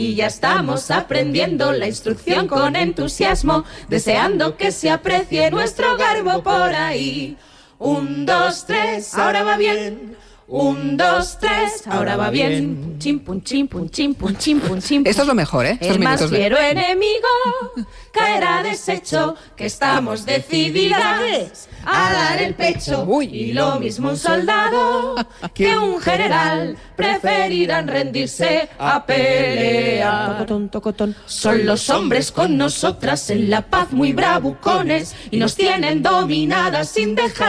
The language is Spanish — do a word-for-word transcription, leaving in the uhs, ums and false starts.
y ya estamos aprendiendo la instrucción con entusiasmo, deseando que se aprecie nuestro garbo por ahí. Un, dos, tres, ahora va bien. Un, dos, tres, ahora va bien. Chimpun, chimpun, chimpun, chimpun, chimpun. Esto es lo mejor, ¿eh? Estos El más minutos de- fiero enemigo caerá deshecho, que estamos decididas a dar el pecho. Uy. Y lo mismo un soldado que un general preferirán rendirse a pelear. Tocotón, tocotón. Son los hombres con nosotras en la paz muy bravucones y nos tienen dominadas sin dejar